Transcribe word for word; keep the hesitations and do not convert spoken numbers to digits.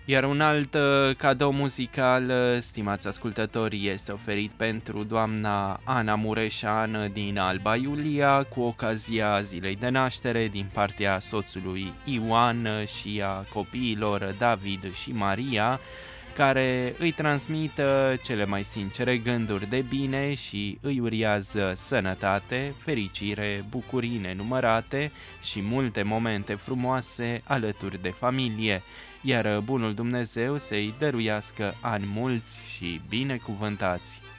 Iar un alt uh, cadou muzical, uh, stimați ascultători, este oferit pentru doamna Ana Mureșan din Alba Iulia, cu ocazia zilei de naștere din partea soțului Ioan și a copiilor David și Maria, care îi transmit cele mai sincere gânduri de bine și îi uriază sănătate, fericire, bucurii nenumărate și multe momente frumoase alături de familie, iar bunul Dumnezeu să-i dăruiască ani mulți și binecuvântați.